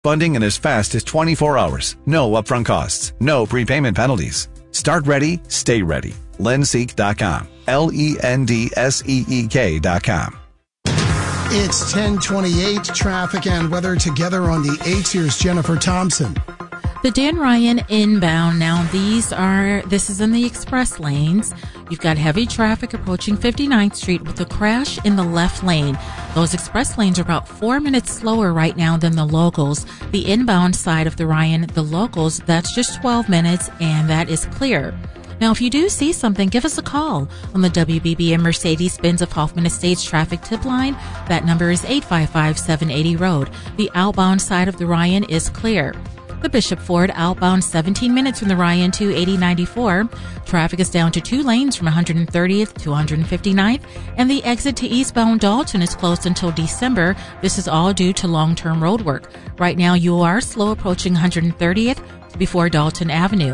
Funding in as fast as 24 hours. No upfront costs. No prepayment penalties. Start ready, stay ready. Lenseek.com. LENDSEEK.com. It's 10:28. Traffic and weather together on the 8s. Here's Jennifer Thompson. The Dan Ryan inbound. Now, this is in the express lanes. You've got heavy traffic approaching 59th Street with a crash in the left lane. Those express lanes are about 4 minutes slower right now than the locals. The inbound side of the Ryan, the locals, that's just 12 minutes, and that is clear. Now, if you do see something, give us a call on the WBBM Mercedes-Benz of Hoffman Estates traffic tip line. That number is 855-780-ROAD. The outbound side of the Ryan is clear. The Bishop Ford outbound 17 minutes from the Ryan to 8094. Traffic is down to 2 lanes from 130th to 159th, and the exit to eastbound Dalton is closed until December. This is all due to long-term road work. Right now, you are slow approaching 130th before Dalton Avenue.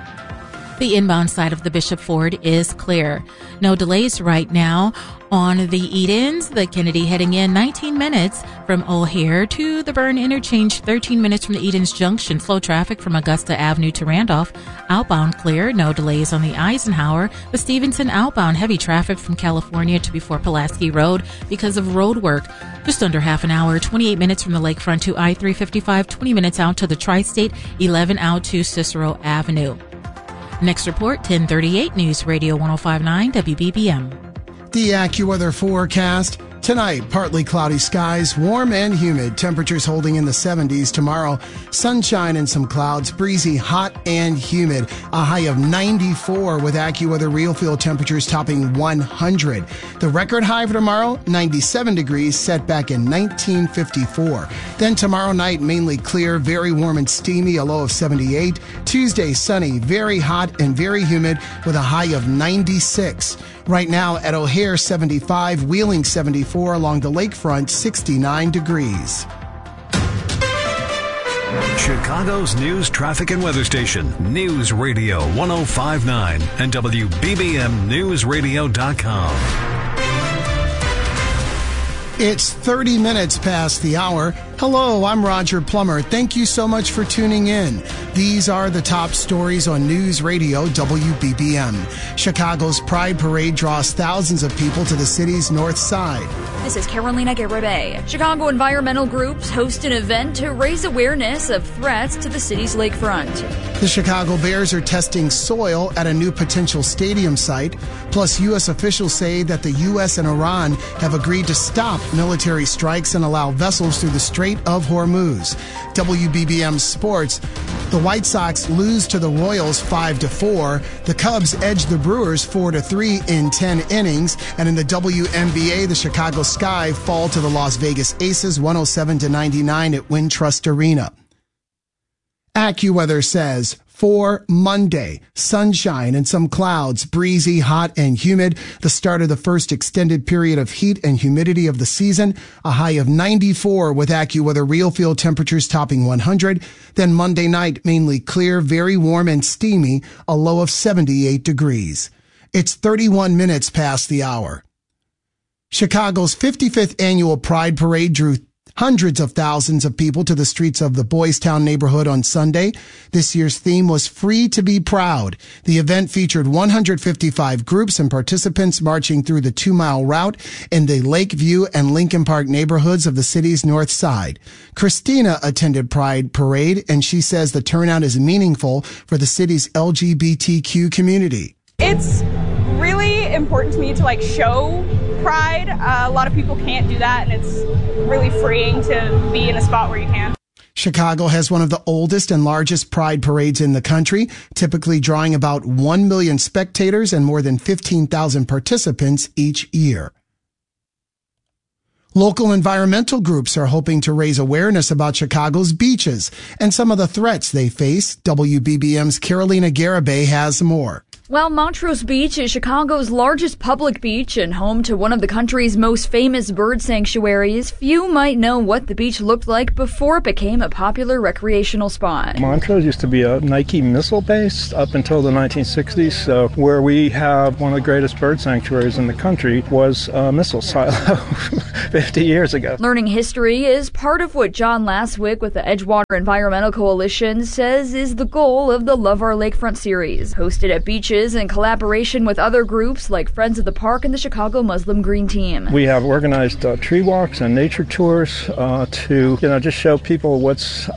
The inbound side of the Bishop Ford is clear. No delays right now on the Edens, the Kennedy heading in 19 minutes from O'Hare to the Byrne Interchange, 13 minutes from the Edens Junction. Slow traffic from Augusta Avenue to Randolph. Outbound clear. No delays on the Eisenhower. The Stevenson outbound heavy traffic from California to before Pulaski Road because of road work. Just under half an hour, 28 minutes from the lakefront to I-355, 20 minutes out to the Tri-State, 11 out to Cicero Avenue. Next report, 1038 News Radio 105.9 WBBM. The AccuWeather forecast. Tonight, partly cloudy skies, warm and humid. Temperatures holding in the 70s. Tomorrow, sunshine and some clouds, breezy, hot and humid. A high of 94 with AccuWeather real field temperatures topping 100. The record high for tomorrow, 97 degrees, set back in 1954. Then tomorrow night, mainly clear, very warm and steamy, a low of 78. Tuesday, sunny, very hot and very humid with a high of 96. Right now at O'Hare, 75, Wheeling, 74, along the lakefront, 69 degrees. Chicago's news, traffic, and weather station, News Radio 105.9 and WBBMNewsRadio.com. It's 30 minutes past the hour. Hello, I'm Roger Plummer. Thank you so much for tuning in. These are the top stories on News Radio WBBM. Chicago's Pride Parade draws thousands of people to the city's north side. This is Carolina Garibay. Chicago environmental groups host an event to raise awareness of threats to the city's lakefront. The Chicago Bears are testing soil at a new potential stadium site. Plus, U.S. officials say that the U.S. and Iran have agreed to stop military strikes and allow vessels through the Strait of Hormuz. WBBM Sports. The White Sox lose to the Royals 5-4. The Cubs edge the Brewers 4-3 in 10 innings. And in the WNBA, the Chicago Sky fall to the Las Vegas Aces 107-99 at Wintrust Arena. AccuWeather says for Monday, sunshine and some clouds, breezy, hot and humid. The start of the first extended period of heat and humidity of the season. A high of 94 with AccuWeather real field temperatures topping 100. Then Monday night, mainly clear, very warm and steamy, a low of 78 degrees. It's 31 minutes past the hour. Chicago's 55th annual Pride Parade drew hundreds of thousands of people to the streets of the Boys Town neighborhood on Sunday. This year's theme was Free to be Proud. The event featured 155 groups and participants marching through the 2-mile route in the Lakeview and Lincoln Park neighborhoods of the city's north side. Christina attended Pride Parade, and she says the turnout is meaningful for the city's LGBTQ community. It's really important to me to show pride. A lot of people can't do that, and it's really freeing to be in a spot where you can. Chicago has one of the oldest and largest pride parades in the country, typically drawing about 1 million spectators and more than 15,000 participants each year. Local environmental groups are hoping to raise awareness about Chicago's beaches and some of the threats they face. WBBM's Carolina Garibay has more. While Montrose Beach is Chicago's largest public beach and home to one of the country's most famous bird sanctuaries, few might know what the beach looked like before it became a popular recreational spot. Montrose used to be a Nike missile base up until the 1960s, so where we have one of the greatest bird sanctuaries in the country was a missile silo 50 years ago. Learning history is part of what John Laswick with the Edgewater Environmental Coalition says is the goal of the Love Our Lakefront series, hosted at beaches in collaboration with other groups like Friends of the Park and the Chicago Muslim Green Team. We have organized tree walks and nature tours to just show people what's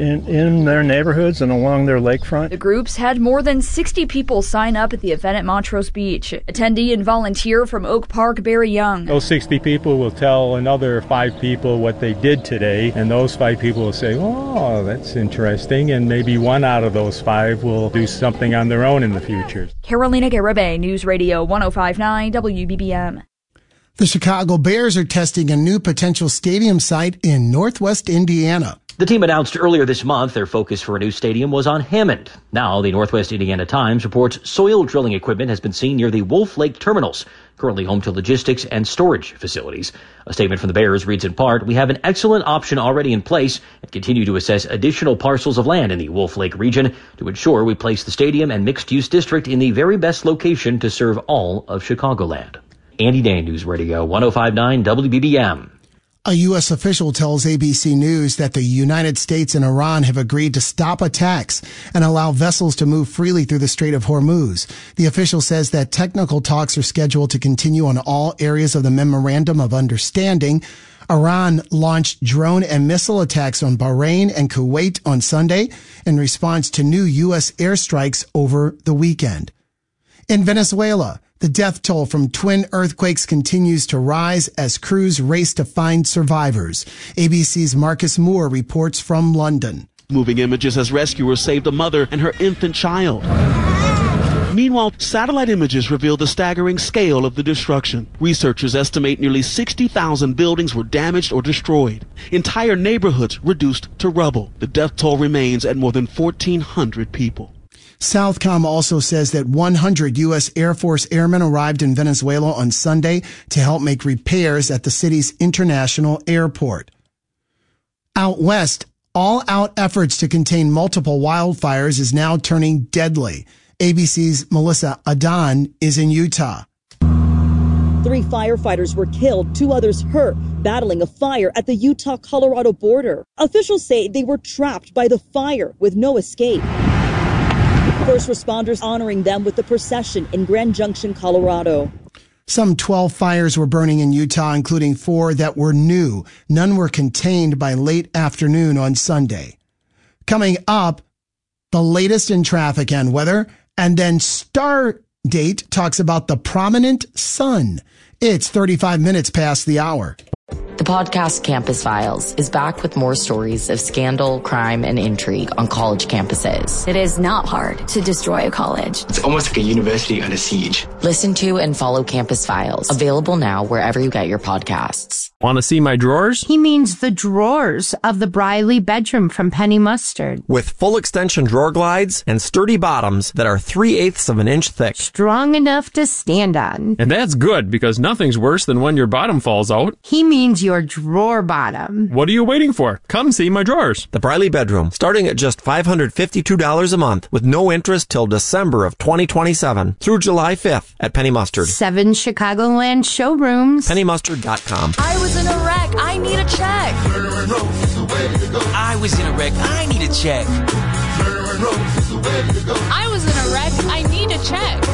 in their neighborhoods and along their lakefront. The groups had more than 60 people sign up at the event at Montrose Beach. Attendee and volunteer from Oak Park, Barry Young. Those 60 people will tell another 5 people what they did today, and those 5 people will say, oh, that's interesting, and maybe 1 out of those 5 will do something on their own in the future. Carolina Garibay, News Radio 105.9 WBBM. The Chicago Bears are testing a new potential stadium site in Northwest Indiana. The team announced earlier this month their focus for a new stadium was on Hammond. Now, the Northwest Indiana Times reports soil drilling equipment has been seen near the Wolf Lake terminals, currently home to logistics and storage facilities. A statement from the Bears reads in part, "We have an excellent option already in place and continue to assess additional parcels of land in the Wolf Lake region to ensure we place the stadium and mixed-use district in the very best location to serve all of Chicagoland." Andy Dane, News Radio 105.9 WBBM. A U.S. official tells ABC News that the United States and Iran have agreed to stop attacks and allow vessels to move freely through the Strait of Hormuz. The official says that technical talks are scheduled to continue on all areas of the Memorandum of Understanding. Iran launched drone and missile attacks on Bahrain and Kuwait on Sunday in response to new U.S. airstrikes over the weekend. In Venezuela, the death toll from twin earthquakes continues to rise as crews race to find survivors. ABC's Marcus Moore reports from London. Moving images as rescuers saved a mother and her infant child. Meanwhile, satellite images reveal the staggering scale of the destruction. Researchers estimate nearly 60,000 buildings were damaged or destroyed. Entire neighborhoods reduced to rubble. The death toll remains at more than 1,400 people. Southcom also says that 100 U.S. Air Force airmen arrived in Venezuela on Sunday to help make repairs at the city's international airport. Out west, all-out efforts to contain multiple wildfires is now turning deadly. ABC's Melissa Adan is in Utah. 3 firefighters were killed, 2 others hurt, battling a fire at the Utah-Colorado border. Officials say they were trapped by the fire with no escape. First responders honoring them with the procession in Grand Junction, Colorado. Some 12 fires were burning in Utah, including 4 that were new. None were contained by late afternoon on Sunday. Coming up, the latest in traffic and weather, and then Stardate talks about the prominent sun. It's 35 minutes past the hour. The podcast Campus Files is back with more stories of scandal, crime, and intrigue on college campuses. It is not hard to destroy a college. It's almost like a university under siege. Listen to and follow Campus Files. Available now wherever you get your podcasts. Want to see my drawers? He means the drawers of the Briley bedroom from Penny Mustard. With full extension drawer glides and sturdy bottoms that are 3/8 of an inch thick. Strong enough to stand on. And that's good, because nothing's worse than when your bottom falls out. He means your drawer bottom. What are you waiting for? Come see my drawers. The Briley bedroom, starting at just $552 a month with no interest till December of 2027 through July 5th at Penny Mustard. 7 Chicagoland showrooms. PennyMustard.com. I was in a wreck. I need a check. I was in a wreck. I need a check. I was in a wreck. I need a check.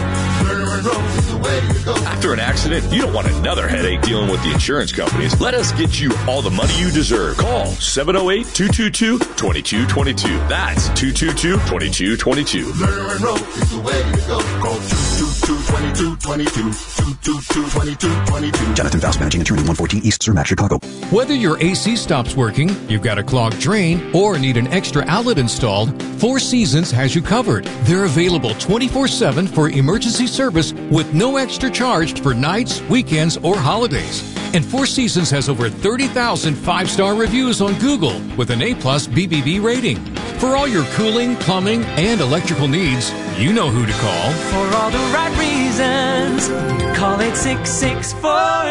After an accident, you don't want another headache dealing with the insurance companies. Let us get you all the money you deserve. Call 708-222-2222. That's 222-2222. Murder Road is the way to go. Call 222-2222. 222-2222. Jonathan Faust, managing attorney, 114 East Cermak, Chicago. Whether your AC stops working, you've got a clogged drain, or need an extra outlet installed, Four Seasons has you covered. They're available 24/7 for emergency service with no extra charge for nights, weekends, or holidays. And Four Seasons has over 30,000 5-star reviews on Google with an A+ BBB rating. For all your cooling, plumbing, and electrical needs, you know who to call. For all the right reasons, call 866-4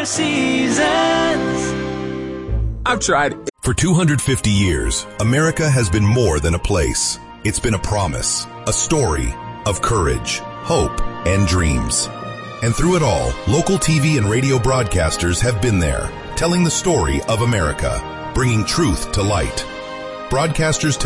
Seasons. I've tried. For 250 years, America has been more than a place. It's been a promise, a story of courage, hope, and dreams. And through it all, local TV and radio broadcasters have been there, telling the story of America, bringing truth to light. Broadcasters tell